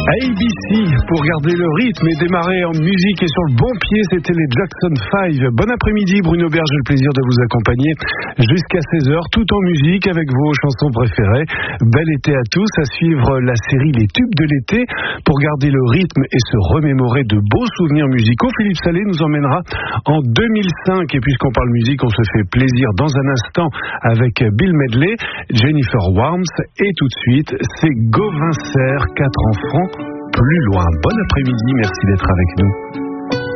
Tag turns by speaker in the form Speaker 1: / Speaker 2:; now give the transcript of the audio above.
Speaker 1: ABC, pour garder le rythme et démarrer en musique et sur le bon pied, c'était les Jackson 5. Bon après-midi, Bruno Berge, j'ai le plaisir de vous accompagner jusqu'à 16h, tout en musique avec vos chansons préférées. Bel été à tous, à suivre la série Les Tubes de l'été pour garder le rythme et se remémorer de beaux souvenirs musicaux. Philippe Salé nous emmènera en 2005 et puisqu'on parle musique, on se fait plaisir dans un instant avec Bill Medley, Jennifer Warnes et tout de suite, c'est Gauvin Serre, 4 enfants plus loin. Bon après-midi, merci d'être avec nous.